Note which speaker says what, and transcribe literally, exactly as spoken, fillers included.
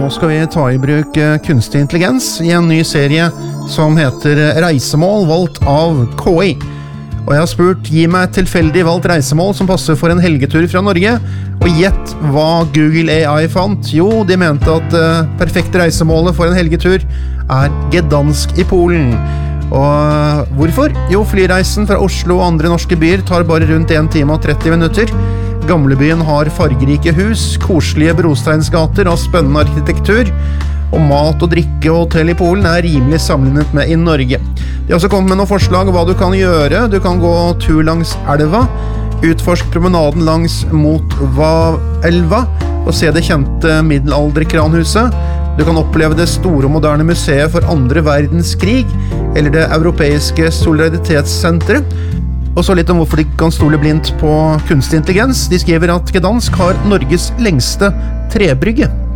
Speaker 1: nå skal vi ta i bruk eh, kunstig intelligens i en ny serie som heter eh, Reisemål valgt av K I. Og jeg har spurt, gi meg et tilfeldig valgt reisemål som passer for en helgetur fra Norge, og gjett hva Google A I fant. Jo, de mente at eh, perfekte reisemålet for en helgetur er Gdansk i Polen. Og hvorfor? Jo, flyreisen fra Oslo og andre norske byer tar bare rundt en time og tretti minutter. Gamlebyen har fargerike hus, koselige brosteinsgater og spennende arkitektur, og mat og drikke og hotell i Polen er rimelig sammenlignet med i Norge. De har også kommet med noen forslag hva du kan gjøre. Du kan gå tur langs elva, utforsk promenaden langs Motva-elva og se det kjente middelalderkranhuset. Du kan oppleve det store og moderne museet for andre verdenskrig, eller det europeiske solidaritetssenteret. Og så litt om hvorfor de kan stole blindt på kunstig intelligens. De skriver at Gdansk har Norges lengste trebrygge.